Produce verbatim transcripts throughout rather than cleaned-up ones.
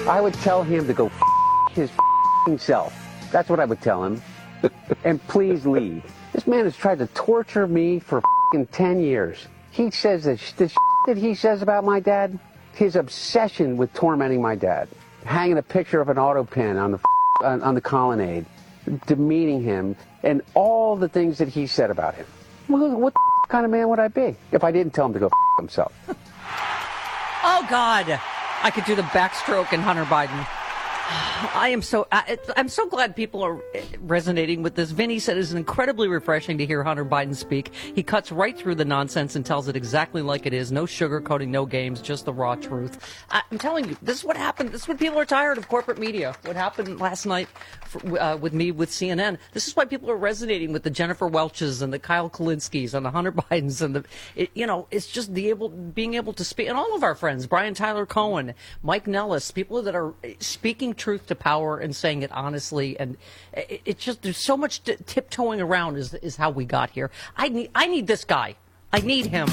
I would tell him to go f- his f- self. That's what I would tell him. And please leave. This man has tried to torture me for f- ten years. He says that sh- the sh- that he says about my dad, his obsession with tormenting my dad, hanging a picture of an auto pin on the f- on, on the colonnade, demeaning him, and all the things that he said about him. Well, what the f- kind of man would I be if I didn't tell him to go f- himself? Oh, God. I could do the backstroke in Hunter Biden. I am so I, I'm so glad people are resonating with this. Vinny said it's incredibly refreshing to hear Hunter Biden speak. He cuts right through the nonsense and tells it exactly like it is. No sugarcoating, no games, just the raw truth. I, I'm telling you, this is what happened. This is what people are tired of corporate media. What happened last night for, uh, with me with C N N. This is why people are resonating with the Jennifer Welches and the Kyle Kalinskis and the Hunter Bidens and the, it, you know, it's just the able being able to speak. And all of our friends, Brian Tyler Cohen, Mike Nellis, people that are speaking truth to power and saying it honestly, and it, it's just there's so much t- tiptoeing around is is how we got here. I need I need this guy. I need him.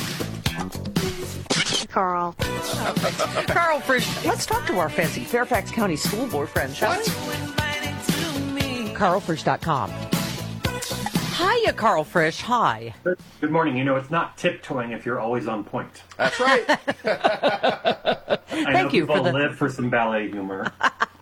Carl. Carl Frisch. Let's talk to our fancy Fairfax County School Board friend, shall we? Carl Frisch dot com. Hiya, Carl Frisch. Hi. Good morning. You know, it's not tiptoeing if you're always on point. That's right. I Thank know you people for the... live for some ballet humor.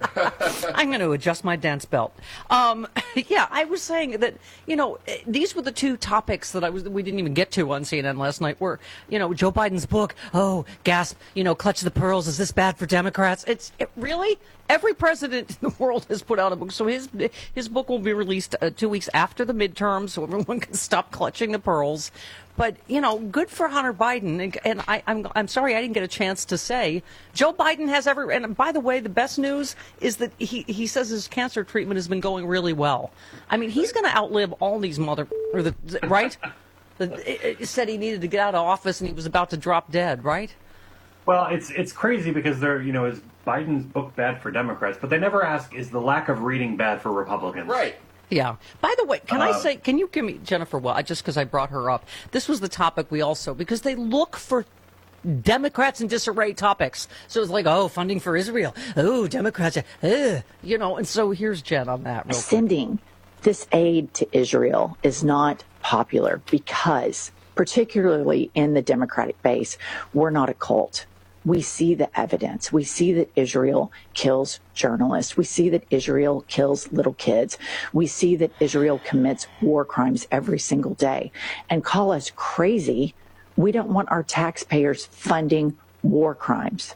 I'm going to adjust my dance belt. Um, yeah, I was saying that, you know, these were the two topics that I was we didn't even get to on C N N last night were, you know, Joe Biden's book. Oh, gasp, you know, Clutch the Pearls. Is this bad for Democrats? It's it, really every president in the world has put out a book. So his his book will be released uh, two weeks after the midterms, so everyone can stop clutching the pearls. But, you know, good for Hunter Biden. And, and I, I'm I'm sorry I didn't get a chance to say, Joe Biden has every... And by the way, the best news is that he, he says his cancer treatment has been going really well. I mean, he's going to outlive all these mother... Or the, right? the, it, it said he needed to get out of office and he was about to drop dead, right? Well, it's it's crazy because they're, you know, is Biden's book bad for Democrats? But they never ask, is the lack of reading bad for Republicans? Right. Yeah. By the way, can uh, I say, can you give me, Jennifer, well, just because I brought her up, this was the topic we also, because they look for Democrats in disarray topics. So it's like, oh, funding for Israel. Oh, Democrats, uh, you know, and so here's Jen on that. Real Sending quick. This aid to Israel is not popular because, particularly in the Democratic base, we're not a cult. We see the evidence. We see that Israel kills journalists. We see that Israel kills little kids. We see that Israel commits war crimes every single day. And call us crazy. We don't want our taxpayers funding war crimes.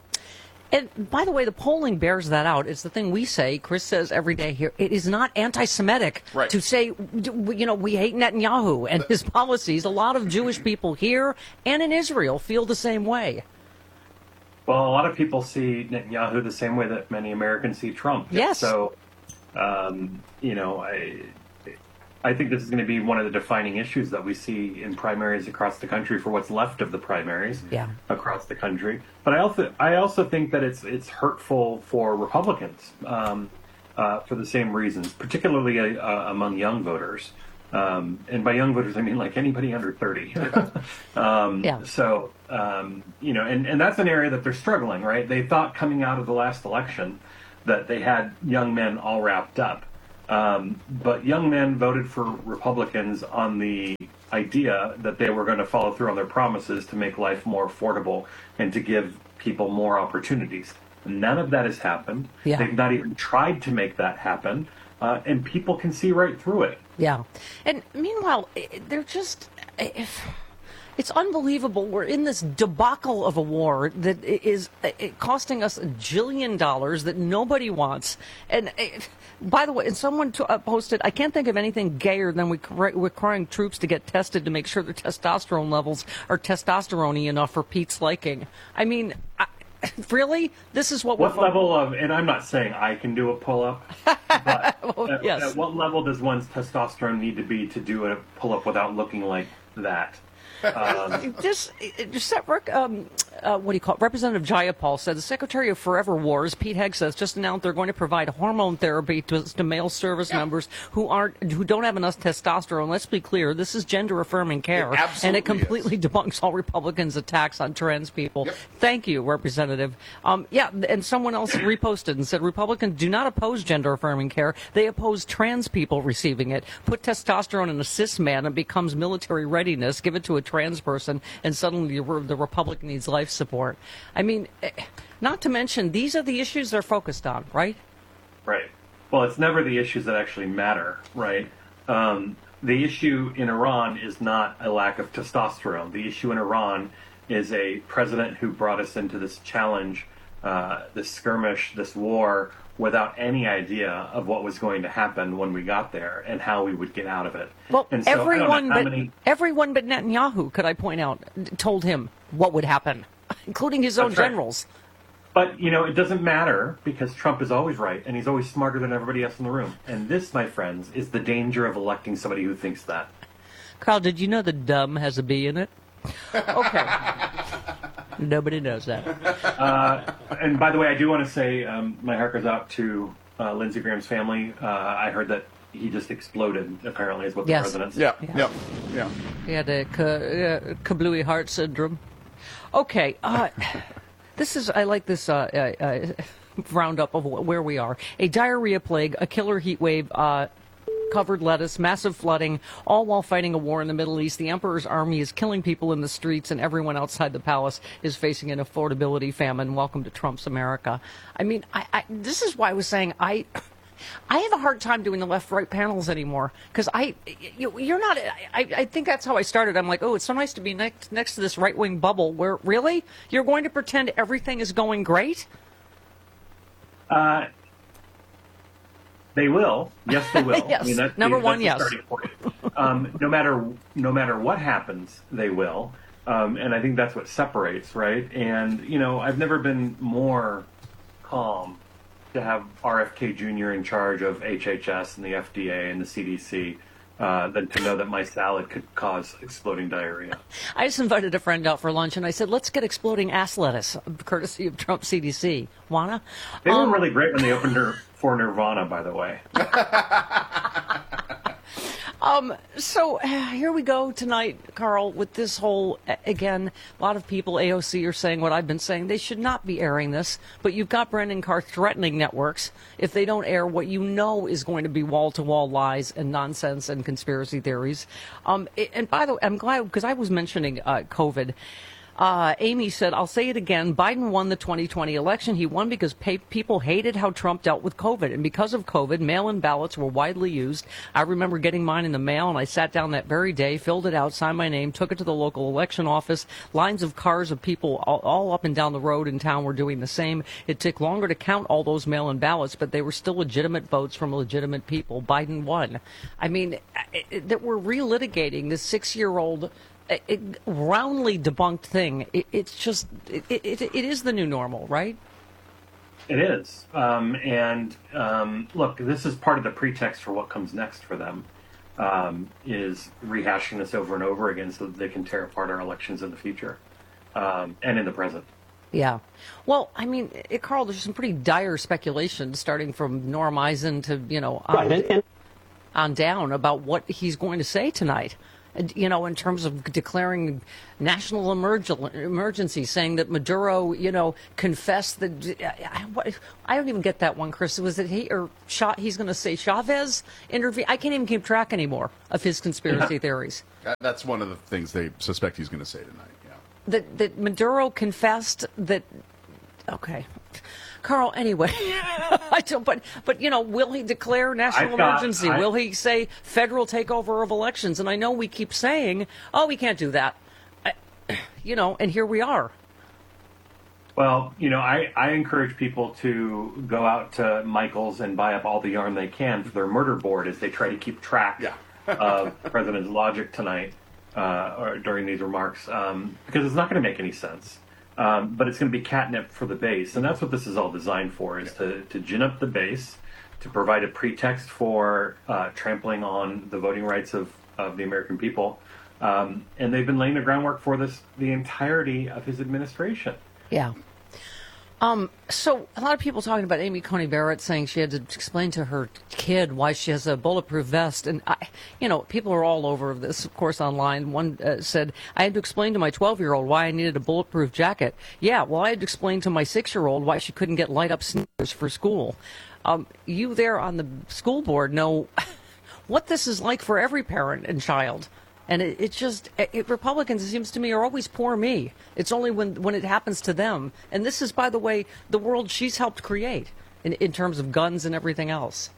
And by the way, the polling bears that out. It's the thing we say, Chris says every day here, it is not anti-Semitic right. to say, you know, we hate Netanyahu and his policies. A lot of Jewish people here and in Israel feel the same way. Well, a lot of people see Netanyahu the same way that many Americans see Trump. Yes. So, um, you know, I, I think this is going to be one of the defining issues that we see in primaries across the country for what's left of the primaries yeah. across the country. But I also, I also think that it's it's hurtful for Republicans um, uh, for the same reasons, particularly uh, among young voters. Um, and by young voters, I mean like anybody under thirty. um, yeah. So, um, you know, and, and that's an area that they're struggling, right? They thought coming out of the last election that they had young men all wrapped up. Um, but young men voted for Republicans on the idea that they were going to follow through on their promises to make life more affordable and to give people more opportunities. None of that has happened. Yeah. They've not even tried to make that happen. Uh, and people can see right through it. Yeah. And meanwhile, they're just, if, it's unbelievable. We're in this debacle of a war that is costing us a jillion dollars that nobody wants. And by the way, and someone t- uh, posted, I can't think of anything gayer than we requiring troops to get tested to make sure their testosterone levels are testosterone-y enough for Pete's liking. I mean, I, really? This is what we're... What level of... And I'm not saying I can do a pull-up, but well, at, yes. at what level does one's testosterone need to be to do a pull-up without looking like that? Um, Just, just that, um, uh, what do you call it? Representative Jayapal said the Secretary of Forever Wars, Pete Hegseth, just announced they're going to provide hormone therapy to, to male service yeah. members who aren't, who don't have enough testosterone. Let's be clear, this is gender-affirming care, it and it completely is. debunks all Republicans' attacks on trans people. Yep. Thank you, Representative. Um, yeah, and someone else reposted and said Republicans do not oppose gender-affirming care; they oppose trans people receiving it. Put testosterone in a cis man and becomes military readiness. Give it to a trans person, and suddenly the Republic needs life support. I mean, not to mention, these are the issues they're focused on, right? Right. Well, it's never the issues that actually matter, right? Um, the issue in Iran is not a lack of testosterone. The issue in Iran is a president who brought us into this challenge, uh, this skirmish, this war, without any idea of what was going to happen when we got there and how we would get out of it. Well, and so, everyone, but, many... everyone but Netanyahu, could I point out, told him what would happen, including his own That's right. generals. But, you know, it doesn't matter because Trump is always right, and he's always smarter than everybody else in the room. And this, my friends, is the danger of electing somebody who thinks that. Carl, did you know the dumb has a B in it? Okay. Nobody knows that. Uh, and by the way, I do want to say um, my heart goes out to uh, Lindsey Graham's family. Uh, I heard that he just exploded, apparently, is what the yes. president said. Yeah, yeah, yeah. He had a ka- uh, kablooey heart syndrome. Okay. Uh, this is, I like this uh, uh, uh, roundup of where we are. A diarrhea plague, a killer heat wave, uh, covered lettuce, massive flooding, all while fighting a war in the Middle East. The emperor's army is killing people in the streets, and everyone outside the palace is facing an affordability famine. Welcome to Trump's America. I mean, I, I, this is why I was saying I... I have a hard time doing the left-right panels anymore because I, you, you're not. I, I think that's how I started. I'm like, oh, it's so nice to be next next to this right-wing bubble. Where really, you're going to pretend everything is going great? Uh, they will. Yes, they will. Yes. I mean, that's Number the, one, that's yes. the starting point. Um, no matter no matter what happens, they will. Um, and I think that's what separates, right? And you know, I've never been more calm to have R F K Junior in charge of H H S and the F D A and the C D C uh, than to know that my salad could cause exploding diarrhea. I just invited a friend out for lunch, and I said, let's get exploding ass lettuce, courtesy of Trump C D C. Wanna? They um, were really great when they opened her for Nirvana, by the way. Um, so uh, here we go tonight, Carl, with this whole, uh, again, a lot of people, A O C, are saying what I've been saying. They should not be airing this, but you've got Brendan Carr threatening networks if they don't air what you know is going to be wall-to-wall lies and nonsense and conspiracy theories. Um, and by the way, I'm glad, because I was mentioning uh, COVID. Uh, Amy said, I'll say it again, Biden won the twenty twenty election. He won because pay- people hated how Trump dealt with COVID. And because of COVID, mail-in ballots were widely used. I remember getting mine in the mail, and I sat down that very day, filled it out, signed my name, took it to the local election office. Lines of cars of people all, all up and down the road in town were doing the same. It took longer to count all those mail-in ballots, but they were still legitimate votes from legitimate people. Biden won. I mean, that we're relitigating this six-year-old It, roundly debunked thing. It, it's just, it, it, it is the new normal, right? It is. Um, and um, look, this is part of the pretext for what comes next for them, um, is rehashing this over and over again so that they can tear apart our elections in the future um, and in the present. Yeah. Well, I mean, it, Carl, there's some pretty dire speculation starting from Norm Eisen to, you know, on, Right, and, and on down about what he's going to say tonight. You know, in terms of declaring national emerg- emergency, saying that Maduro, you know, confessed that. I, I don't even get that one, Chris. Was it he or Cha, he's going to say Chavez intervened? I can't even keep track anymore of his conspiracy Yeah. theories. That's one of the things they suspect he's going to say tonight. Yeah. That that Maduro confessed that. Okay. Carl, anyway, I don't, but, but, you know, will he declare national I've got- emergency? I- Will he say federal takeover of elections? And I know we keep saying, oh, we can't do that. I, you know, and here we are. Well, you know, I, I encourage people to go out to Michael's and buy up all the yarn they can for their murder board as they try to keep track Yeah. of the president's logic tonight uh, or during these remarks, um, because it's not going to make any sense. Um, but it's going to be catnip for the base, and that's what this is all designed for, is to, to gin up the base, to provide a pretext for uh, trampling on the voting rights of, of the American people, Um, and they've been laying the groundwork for this the entirety of his administration. Yeah. Um, so a lot of people talking about Amy Coney Barrett saying she had to explain to her kid why she has a bulletproof vest. And, I, you know, people are all over this, of course, online. One uh, said, I had to explain to my twelve-year-old why I needed a bulletproof jacket. Yeah, well, I had to explain to my six-year-old why she couldn't get light-up sneakers for school. Um, you there on the school board know what this is like for every parent and child. And it, it just, it, Republicans, it seems to me, are always poor me. It's only when, when it happens to them. And this is, by the way, the world she's helped create in, in terms of guns and everything else.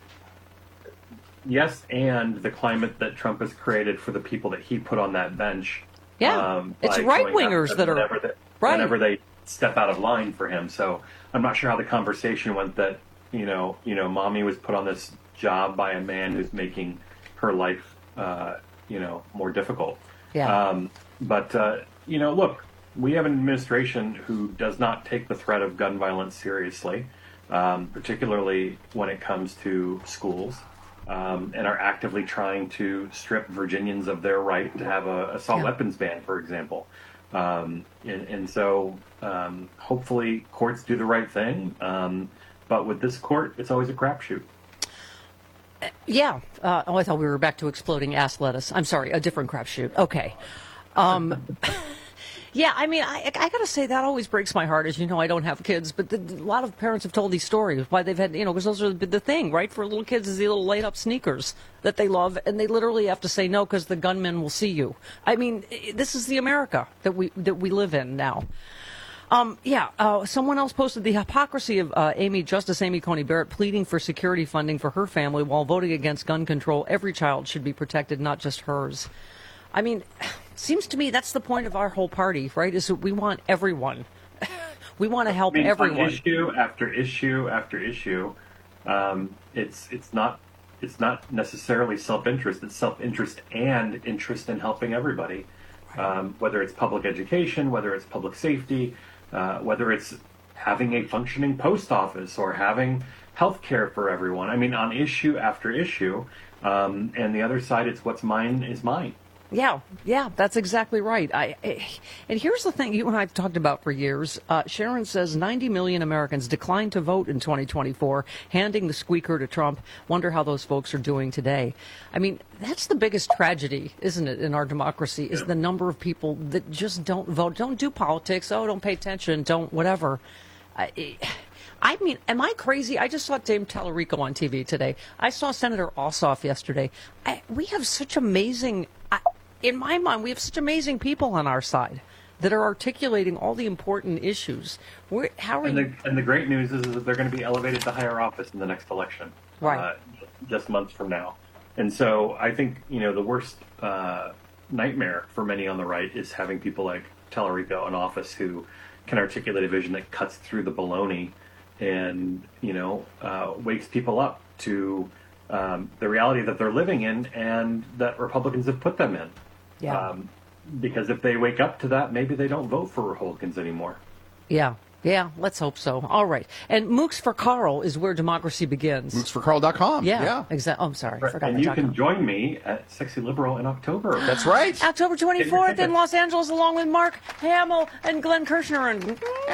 Yes, and the climate that Trump has created for the people that he put on that bench. Yeah, um, it's right-wingers that are, whenever they, right. whenever they step out of line for him. So I'm not sure how the conversation went that, you know, you know, mommy was put on this job by a man who's making her life uh, you know, more difficult. Yeah. Um, but, uh, you know, look, we have an administration who does not take the threat of gun violence seriously, um, particularly when it comes to schools, um, and are actively trying to strip Virginians of their right to have a assault Yeah. weapons ban, for example. Um, and, and so um, hopefully courts do the right thing. Um, but with this court, it's always a crapshoot. Yeah. Uh, oh, I thought we were back to exploding ass lettuce. I'm sorry, a different crapshoot. Okay. Um, yeah, I mean, I, I got to say that always breaks my heart. As you know, I don't have kids, but the, a lot of parents have told these stories why they've had, you know, because those are the, the thing, right? For little kids is the little light up sneakers that they love, and they literally have to say no because the gunman will see you. I mean, this is the America that we that we live in now. Um, yeah, uh, someone else posted the hypocrisy of uh, Amy, Justice Amy Coney Barrett pleading for security funding for her family while voting against gun control. Every child should be protected, not just hers. I mean, seems to me that's the point of our whole party, right? Is that we want everyone. We want to help I mean, everyone. On issue after issue after issue, um, it's it's not it's not necessarily self-interest. It's self-interest and interest in helping everybody, um, whether it's public education, whether it's public safety. Uh, whether it's having a functioning post office or having health care for everyone. I mean, on issue after issue, um, and the other side, it's what's mine is mine. Yeah, yeah, that's exactly right. I, I and here's the thing you and I have talked about for years. Uh, Sharon says ninety million Americans declined to vote in twenty twenty-four, handing the squeaker to Trump. Wonder how those folks are doing today. I mean, that's the biggest tragedy, isn't it, in our democracy, is the number of people that just don't vote, don't do politics, oh, don't pay attention, don't whatever. I, I mean, am I crazy? I just saw Dame Tallarico on T V today. I saw Senator Ossoff yesterday. I, we have such amazing... I, in my mind, we have such amazing people on our side that are articulating all the important issues. We're, how are and you? The, and the great news is, is that they're going to be elevated to higher office in the next election, Right. uh, just months from now. And so I think, you know, the worst uh, nightmare for many on the right is having people like Tallarico in office who can articulate a vision that cuts through the baloney and, you know, uh, wakes people up to um, the reality that they're living in and that Republicans have put them in. Yeah. Um, because if they wake up to that, maybe they don't vote for Republicans anymore. Yeah. Yeah, let's hope so. All right. And Mooks for Carl is where democracy begins. mooks for carl dot com. Yeah, Yeah. exactly. Oh, I'm sorry. I forgot And my you dot can com. join me at Sexy Liberal in October. That's right. October twenty-fourth in tickets. Los Angeles, along with Mark Hamill and Glenn Kirshner and...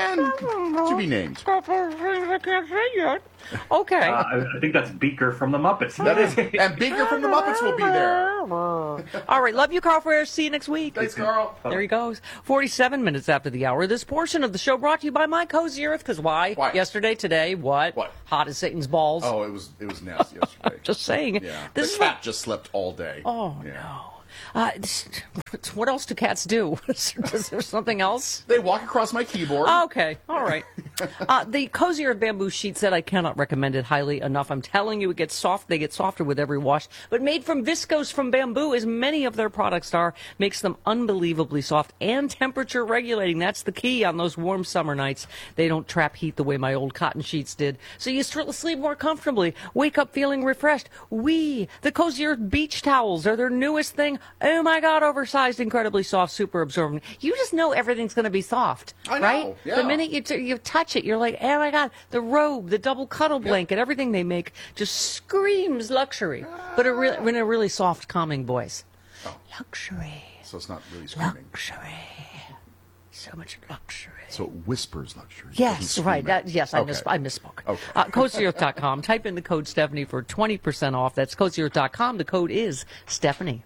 And to be named. I can't say yet. Okay. Uh, I, I think that's Beaker from the Muppets. That is, and Beaker from the Muppets will be there. All right. Love you, Carl Ferrer. See you next week. Thanks, Carl. There he goes. forty-seven minutes after the hour. This portion of the show brought to you by My Cozy Earth. Because why? Why? Yesterday, today, what? What? Hot as Satan's balls. Oh, it was it was nasty yesterday. Just saying. Yeah. This the is cat what- just slept all day. Oh, Yeah. no. Uh, what else do cats do? Is there something else? They walk across my keyboard. Okay, all right. Uh, the Cozy Earth bamboo sheet set, I cannot recommend it highly enough. I'm telling you, it gets soft. They get softer with every wash. But made from viscose from bamboo, as many of their products are, makes them unbelievably soft and temperature regulating. That's the key on those warm summer nights. They don't trap heat the way my old cotton sheets did. So you str- sleep more comfortably, wake up feeling refreshed. We, the Cozy Earth beach towels, are their newest thing. Oh my God, oversized, incredibly soft, super absorbent. You just know everything's going to be soft, I know, right? yeah. The minute you t- you touch it, you're like, oh my God, the robe, the double cuddle blanket, everything they make just screams luxury, but a re- in a really soft, calming voice. Oh. Luxury. So so it's not really screaming. Luxury. So much luxury. So it whispers luxury. It Yes, doesn't right. scream That, it. yes, I, Okay. miss, I misspoke. Okay. Uh, Cozy Earth dot com. Type in the code Stephanie for twenty percent off. That's Cozy Earth dot com. The code is Stephanie.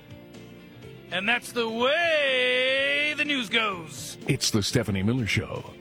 And that's the way the news goes. It's the Stephanie Miller Show.